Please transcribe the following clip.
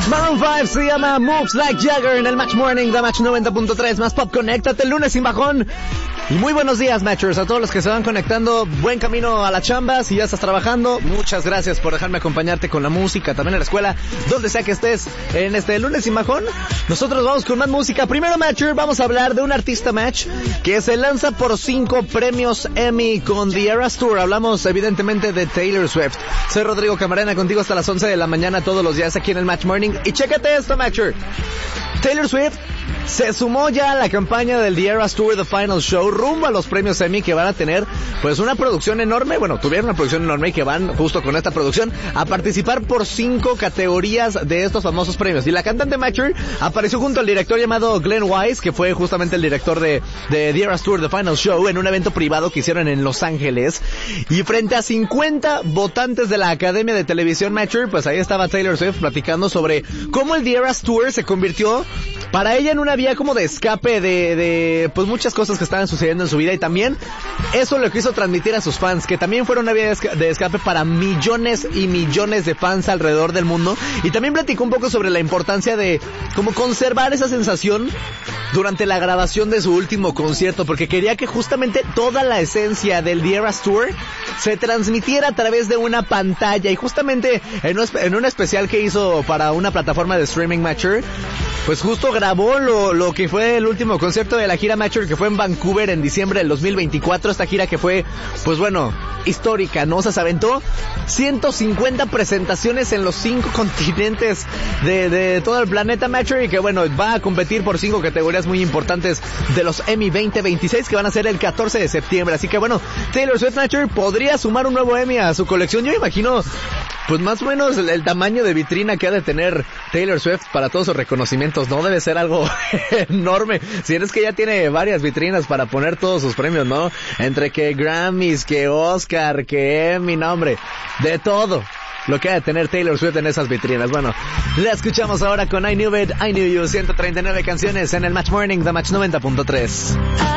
Maroon 5 se llama Moves Like Jagger en el Match Morning de Match 90.3 más Pop. Conéctate el lunes sin bajón. Y muy buenos días, Matchers, a todos los que se van conectando. Buen camino a la chamba, si ya estás trabajando. Muchas gracias por dejarme acompañarte con la música, también en la escuela, donde sea que estés en este lunes sin bajón. Nosotros vamos con más música. Primero, Matcher, vamos a hablar de un artista match que se lanza por 5 premios Emmy con The Eras Tour. Hablamos evidentemente de Taylor Swift. Soy Rodrigo Camarena, contigo hasta las 11 de la mañana todos los días aquí en el Match Morning. Y chécate esto, Matcher. Taylor Swift se sumó ya a la campaña del The Eras Tour The Final Show rumbo a los premios Emmy, que van a tener pues una producción enorme. Bueno, tuvieron una producción enorme y que van justo con esta producción a participar por 5 categorías de estos famosos premios. Y la cantante Matcher apareció junto al director llamado Glenn Wise, que fue justamente el director de The Eras Tour The Final Show, en un evento privado que hicieron en Los Ángeles. Y frente a 50 votantes de la Academia de Televisión Matcher, pues ahí estaba Taylor Swift platicando sobre cómo el The Eras Tour se convirtió para ella en una vía como de escape de pues muchas cosas que estaban sucediendo en su vida, y también eso lo quiso transmitir a sus fans, que también fuera una vía de escape para millones y millones de fans alrededor del mundo. Y también platicó un poco sobre la importancia de como conservar esa sensación durante la grabación de su último concierto, porque quería que justamente toda la esencia del The Eras Tour se transmitiera a través de una pantalla. Y justamente en un especial que hizo para una plataforma de streaming Matcher, pues justo grabó lo que fue el último concierto de la gira Matcher, que fue en Vancouver en diciembre del 2024. Esta gira que fue, pues bueno, histórica, ¿no? O sea, se aventó 150 presentaciones en los 5 continentes de todo el planeta Matcher, y que bueno, va a competir por 5 categorías muy importantes de los Emmy 2026, que van a ser el 14 de septiembre. Así que bueno, Taylor Swift Matcher podría sumar un nuevo Emmy a su colección. Yo imagino pues más o menos el tamaño de vitrina que ha de tener Taylor Swift para todos sus reconocimientos, ¿no? Debe ser algo enorme. Si es que ya tiene varias vitrinas para poner todos sus premios, ¿no? Entre que Grammys, que Oscar, que Emmy, no hombre, de todo lo que ha de tener Taylor Swift en esas vitrinas. Bueno, la escuchamos ahora con I Knew It, I Knew You, 139 canciones en el Match Morning de Match 90.3.